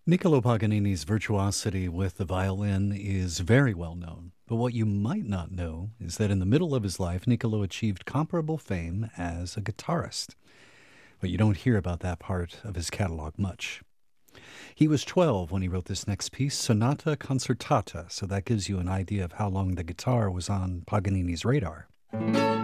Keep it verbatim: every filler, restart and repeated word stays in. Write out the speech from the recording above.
Niccolo Paganini's virtuosity with the violin is very well known, but what you might not know is that in the middle of his life, Niccolo achieved comparable fame as a guitarist. But you don't hear about that part of his catalog much. He was twelve when he wrote this next piece, Sonata Concertata, so that gives you an idea of how long the guitar was on Paganini's radar.